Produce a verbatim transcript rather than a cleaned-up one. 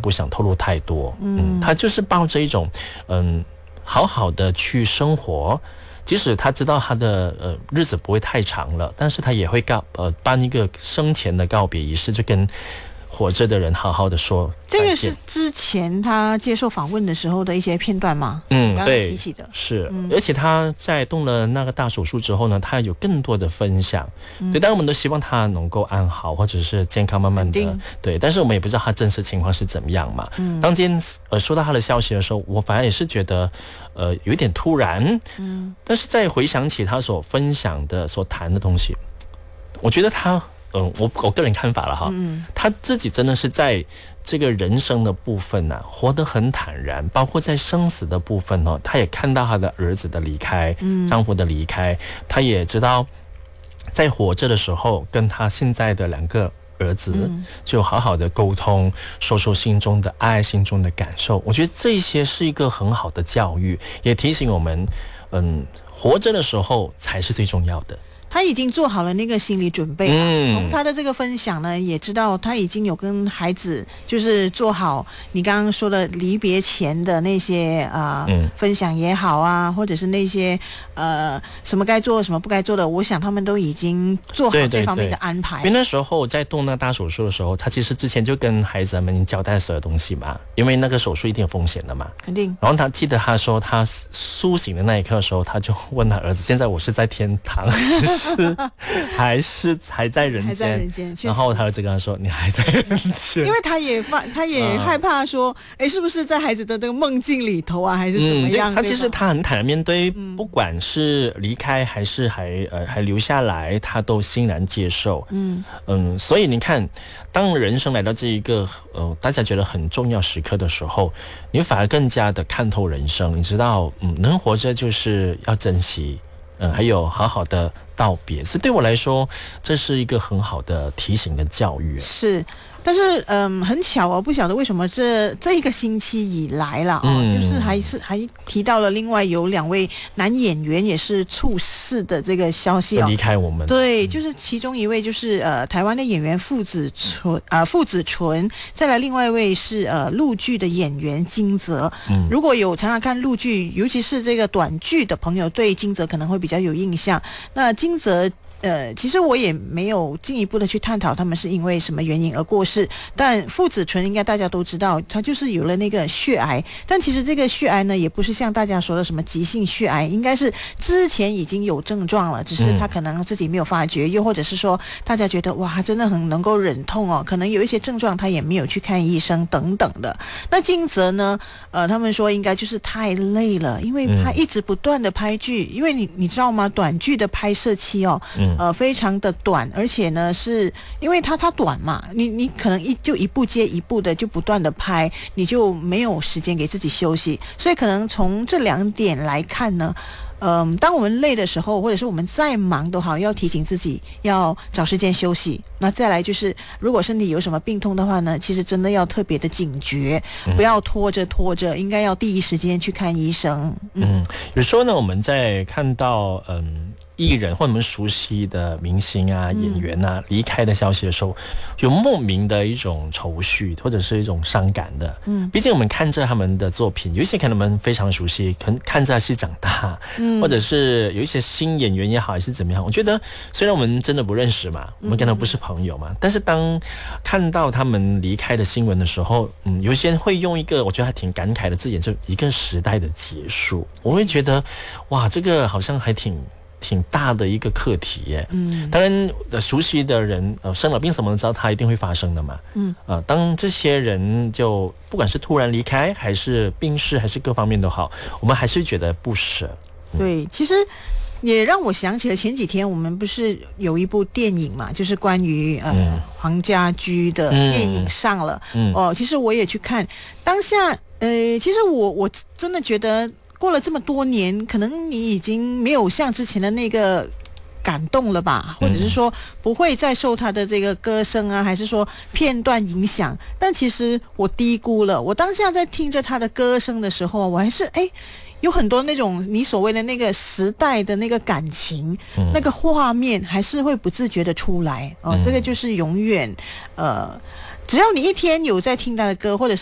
不想透露太多。嗯，他就是抱着一种嗯好好的去生活。即使他知道他的呃日子不会太长了，但是他也会告呃办一个生前的告别仪式，就跟活着的人好好的说。 这个是之前他接受访问的时候的一些片段吗？ 嗯， 刚刚提起的是、嗯，而且他在动了那个大手术之后呢，他有更多的分享。嗯、对，当然我们都希望他能够安好，或者是健康慢慢的对，但是我们也不知道他真实情况是怎么样嘛。嗯，当今天呃收到他的消息的时候，我反而也是觉得呃有一点突然。嗯，但是再回想起他所分享的、所谈的东西，我觉得他。嗯，我我个人看法了哈，嗯，他自己真的是在这个人生的部分啊，活得很坦然，包括在生死的部分哦，他也看到他的儿子的离开，嗯，丈夫的离开，他也知道在活着的时候跟他现在的两个儿子就好好的沟通，说说心中的爱，心中的感受。我觉得这些是一个很好的教育，也提醒我们，嗯，活着的时候才是最重要的。 他已经做好了那个心理准备了，嗯，从他的这个分享呢，也知道他已经有跟孩子就是做好你刚刚说的离别前的那些呃、嗯、分享也好啊，或者是那些呃什么该做什么不该做的，我想他们都已经做好这方面的安排。 对对对，因为那时候在动那大手术的时候，他其实之前就跟孩子们交代所有东西嘛，因为那个手术一定有风险的嘛， 肯定。 然后他记得他说他苏醒的那一刻的时候，他就问他儿子：“现在我是在天堂？”是还是还在人间？还在人间。然后他儿子跟他说：“你还在人间。” 因为他也发，他也害怕说：“哎、嗯，是不是在孩子的这个梦境里头啊，还是怎么样？” 嗯、他其实他很坦然面对，嗯、不管是离开还是还呃还留下来，他都欣然接受。嗯嗯，所以你看，当人生来到这一个呃大家觉得很重要时刻的时候，你反而更加的看透人生。你知道，嗯，能活着就是要珍惜。嗯，还有好好的道别，所以对我来说，这是一个很好的提醒跟教育。 是，但是嗯，很巧哦，不晓得为什么这这一个星期以来了哦、嗯，就是还是还提到了另外有两位男演员也是猝逝的这个消息哦， 离开我们。 对，就是其中一位就是呃台湾的演员傅子纯啊、呃、傅子纯，再来另外一位是呃陆剧的演员金泽。嗯，如果有常常看陆剧，尤其是这个短剧的朋友，对金泽可能会比较有印象。那金泽。呃，其实我也没有进一步的去探讨他们是因为什么原因而过世，但傅子纯应该大家都知道，他就是有了那个血癌，但其实这个血癌呢，也不是像大家说的什么急性血癌，应该是之前已经有症状了，只是他可能自己没有发觉，又或者是说大家觉得哇，真的很能够忍痛哦，可能有一些症状他也没有去看医生等等的。那金泽呢，呃，他们说应该就是太累了，因为他一直不断的拍剧，因为你你知道吗，短剧的拍摄期哦，嗯。呃，非常的短，而且呢，是因为它它短嘛，你你可能一就一步接一步的就不断的拍，你就没有时间给自己休息，所以可能从这两点来看呢。嗯，当我们累的时候，或者是我们再忙都好，要提醒自己要找时间休息。那再来就是，如果身体有什么病痛的话呢，其实真的要特别的警觉，不要拖着拖着，应该要第一时间去看医生。 嗯，嗯有时候呢，我们在看到嗯艺人或我们熟悉的明星啊、演员啊离开的消息的时候，有莫名的一种愁绪，或者是一种伤感的。嗯，毕竟我们看着他们的作品，有一些可能我们非常熟悉，可能看着戏长大。嗯。或者是有一些新演员也好，还是怎么样？我觉得虽然我们真的不认识嘛，我们跟他不是朋友嘛，嗯、但是当看到他们离开的新闻的时候，嗯，有些人会用一个我觉得还挺感慨的字眼，就一个时代的结束。我会觉得，哇，这个好像还挺。挺大的一个课题耶，嗯，当然，呃，熟悉的人，呃，生了病什么的，知道它一定会发生的嘛，嗯，呃，当这些人就不管是突然离开，还是病逝，还是各方面都好，我们还是觉得不舍。 嗯、对，其实也让我想起了前几天我们不是有一部电影嘛，就是关于呃、嗯、黄家驹的电影上了，嗯，哦、呃，其实我也去看，当下，呃，其实我我真的觉得。过了这么多年，可能你已经没有像之前的那个感动了吧，或者是说不会再受他的这个歌声啊，还是说片段影响。但其实我低估了，我当下在听着他的歌声的时候，我还是哎有很多那种你所谓的那个时代的那个感情，嗯、那个画面还是会不自觉的出来哦。嗯、这个就是永远呃。只要你一天有在听他的歌，或者是